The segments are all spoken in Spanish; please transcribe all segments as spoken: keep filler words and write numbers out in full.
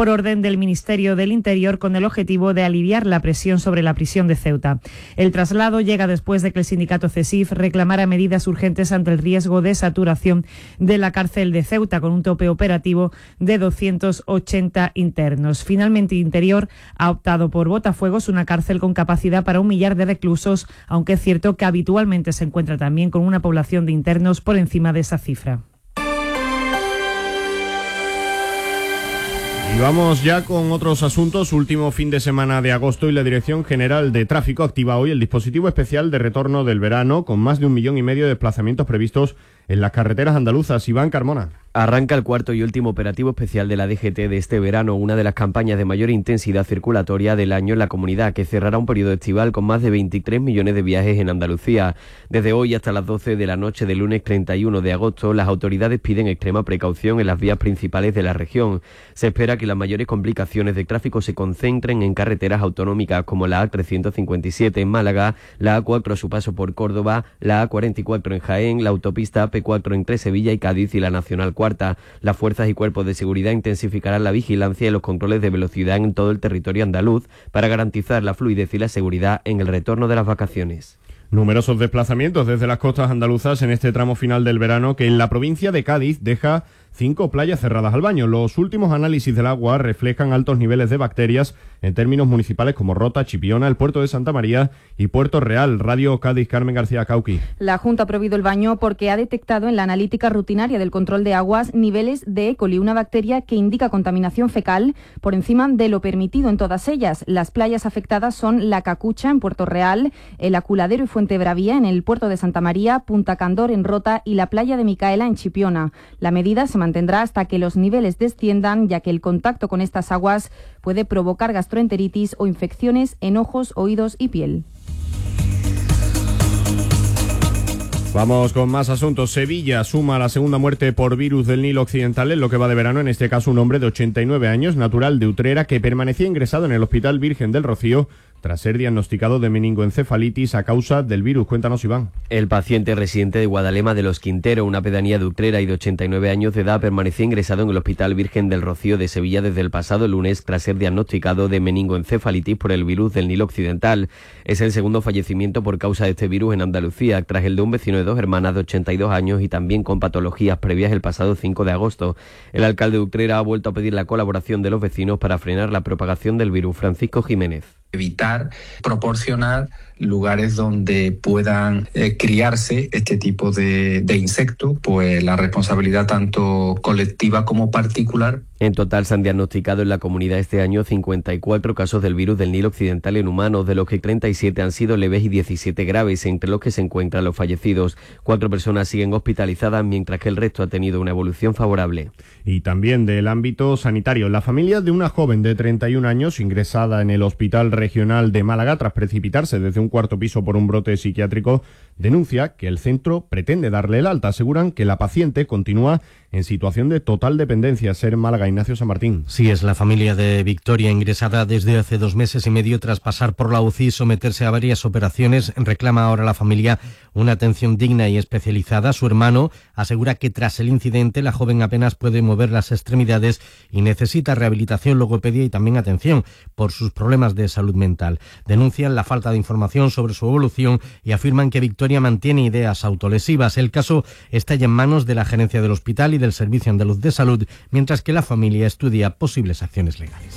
por orden del Ministerio del Interior con el objetivo de aliviar la presión sobre la prisión de Ceuta. El traslado llega después de que el sindicato CESIF reclamara medidas urgentes ante el riesgo de saturación de la cárcel de Ceuta con un tope operativo de doscientos ochenta internos. Finalmente, Interior ha optado por Botafuegos, una cárcel con capacidad para un millar de reclusos, aunque es cierto que habitualmente se encuentra también con una población de internos por encima de esa cifra. Y vamos ya con otros asuntos. Último fin de semana de agosto y la Dirección General de Tráfico activa hoy el dispositivo especial de retorno del verano con más de un millón y medio de desplazamientos previstos en las carreteras andaluzas. Iván Carmona. Arranca el cuarto y último operativo especial de la D G T de este verano, una de las campañas de mayor intensidad circulatoria del año en la comunidad, que cerrará un periodo estival con más de veintitrés millones de viajes en Andalucía. Desde hoy hasta las doce de la noche del lunes treinta y uno de agosto, las autoridades piden extrema precaución en las vías principales de la región. Se espera que las mayores complicaciones de tráfico se concentren en carreteras autonómicas como la A trescientos cincuenta y siete en Málaga, la A cuatro a su paso por Córdoba, la A cuarenta y cuatro en Jaén, la autopista A P cuatro entre Sevilla y Cádiz y la Nacional Cuarta. Las fuerzas y cuerpos de seguridad intensificarán la vigilancia y los controles de velocidad en todo el territorio andaluz para garantizar la fluidez y la seguridad en el retorno de las vacaciones. Numerosos desplazamientos desde las costas andaluzas en este tramo final del verano que en la provincia de Cádiz deja cinco playas cerradas al baño. Los últimos análisis del agua reflejan altos niveles de bacterias en términos municipales como Rota, Chipiona, el puerto de Santa María y Puerto Real. Radio Cádiz, Carmen García Cauqui. La Junta ha prohibido el baño porque ha detectado en la analítica rutinaria del control de aguas niveles de E. coli, una bacteria que indica contaminación fecal por encima de lo permitido en todas ellas. Las playas afectadas son La Cacucha en Puerto Real, el Aculadero y Fuente Bravía en el puerto de Santa María, Punta Candor en Rota y la playa de Micaela en Chipiona. La medida se mantendrá hasta que los niveles desciendan, ya que el contacto con estas aguas puede provocar gastroenteritis o infecciones en ojos, oídos y piel. Vamos con más asuntos. Sevilla suma la segunda muerte por virus del Nilo Occidental en lo que va de verano, en este caso un hombre de ochenta y nueve años, natural de Utrera, que permanecía ingresado en el Hospital Virgen del Rocío tras ser diagnosticado de meningoencefalitis a causa del virus. Cuéntanos, Iván. El paciente residente de Guadalema de los Quintero, una pedanía de Utrera y de ochenta y nueve años de edad, permanecía ingresado en el Hospital Virgen del Rocío de Sevilla desde el pasado lunes tras ser diagnosticado de meningoencefalitis por el virus del Nilo Occidental. Es el segundo fallecimiento por causa de este virus en Andalucía, tras el de un vecino de dos hermanas de ochenta y dos años y también con patologías previas el pasado cinco de agosto. El alcalde de Utrera ha vuelto a pedir la colaboración de los vecinos para frenar la propagación del virus. Francisco Jiménez. Evitar proporcionar lugares donde puedan eh, criarse este tipo de, de insectos, pues la responsabilidad tanto colectiva como particular. En total se han diagnosticado en la comunidad este año cincuenta y cuatro casos del virus del Nilo Occidental en humanos, de los que treinta y siete han sido leves y diecisiete graves, entre los que se encuentran los fallecidos. Cuatro personas siguen hospitalizadas, mientras que el resto ha tenido una evolución favorable. Y también del ámbito sanitario, la familia de una joven de treinta y un años ingresada en el Hospital Regional de Málaga tras precipitarse desde un cuarto piso por un brote psiquiátrico denuncia que el centro pretende darle el alta. Aseguran que la paciente continúa en situación de total dependencia. Ser Málaga, Ignacio San Martín. Sí, es la familia de Victoria, ingresada desde hace dos meses y medio tras pasar por la U C I y someterse a varias operaciones. Reclama ahora la familia una atención digna y especializada. Su hermano asegura que tras el incidente la joven apenas puede mover las extremidades y necesita rehabilitación, logopedia y también atención por sus problemas de salud mental. Denuncian la falta de información sobre su evolución y afirman que Victoria mantiene ideas autolesivas. El caso está ya en manos de la gerencia del hospital y del Servicio Andaluz de Salud, mientras que la familia estudia posibles acciones legales.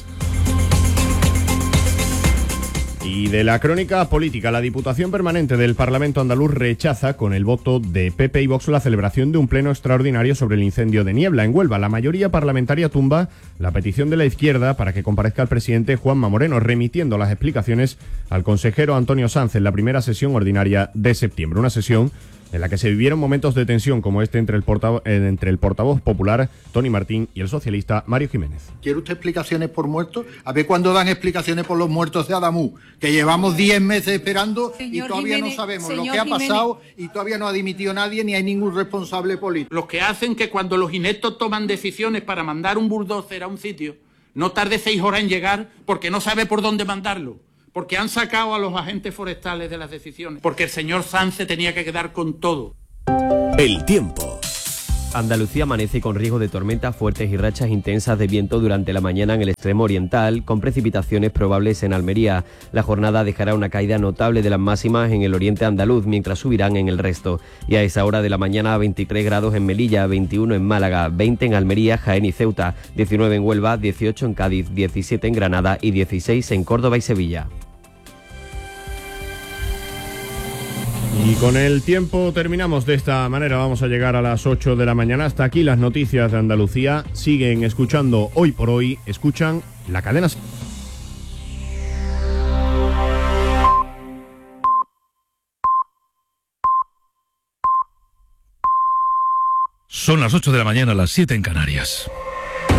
Y de la crónica política, la Diputación Permanente del Parlamento Andaluz rechaza con el voto de P P y Vox la celebración de un pleno extraordinario sobre el incendio de Niebla en Huelva. La mayoría parlamentaria tumba la petición de la izquierda para que comparezca el presidente Juanma Moreno, remitiendo las explicaciones al consejero Antonio Sanz en la primera sesión ordinaria de septiembre. Una sesión en la que se vivieron momentos de tensión como este entre el, portavoz, eh, entre el portavoz popular Tony Martín y el socialista Mario Jiménez. ¿Quiere usted explicaciones por muertos? A ver cuándo dan explicaciones por los muertos de Adamú, que llevamos diez meses esperando señor y todavía Jiménez, no sabemos lo que ha Jiménez. pasado y todavía no ha dimitido nadie ni hay ningún responsable político. Los que hacen que cuando los ineptos toman decisiones para mandar un bulldozer a un sitio no tarde seis horas en llegar porque no sabe por dónde mandarlo. Porque han sacado a los agentes forestales de las decisiones. Porque el señor Sanz se tenía que quedar con todo. El tiempo. Andalucía amanece con riesgo de tormentas fuertes y rachas intensas de viento durante la mañana en el extremo oriental, con precipitaciones probables en Almería. La jornada dejará una caída notable de las máximas en el oriente andaluz, mientras subirán en el resto. Y a esa hora de la mañana, veintitrés grados en Melilla, veintiuno en Málaga, veinte en Almería, Jaén y Ceuta, diecinueve en Huelva, dieciocho en Cádiz, diecisiete en Granada y dieciséis en Córdoba y Sevilla. Y con el tiempo terminamos de esta manera. Vamos a llegar a las ocho de la mañana. Hasta aquí las noticias de Andalucía. Siguen escuchando Hoy por Hoy. Escuchan la cadena. Son las ocho de la mañana, las siete en Canarias.